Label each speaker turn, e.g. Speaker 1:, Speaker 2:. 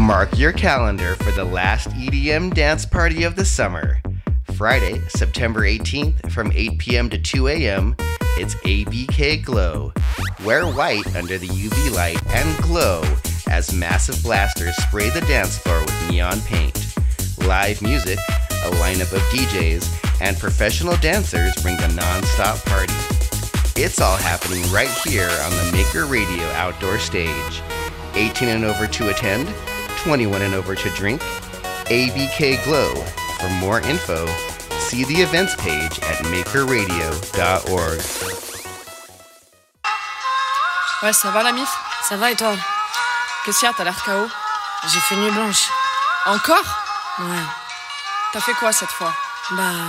Speaker 1: Mark your calendar for the last EDM dance party of the summer. Friday, September 18th from 8 p.m. to 2 a.m., it's ABK Glow. Wear white under the UV light and glow as massive blasters spray the dance floor with neon paint. Live music, a lineup of DJs, and professional dancers bring the non-stop party. It's all happening right here on the Maker Radio outdoor stage. 18 and over to attend, 21 and over to drink. ABK Glow. For more info, see the events page at makerradio.org.
Speaker 2: Ouais, ça va la mif?
Speaker 3: Ça va et toi?
Speaker 2: Qu'est-ce qu'il y a? T'as l'air KO.
Speaker 3: J'ai fait nuit blanche.
Speaker 2: Encore?
Speaker 3: Ouais.
Speaker 2: T'as fait quoi cette fois?
Speaker 3: Bah,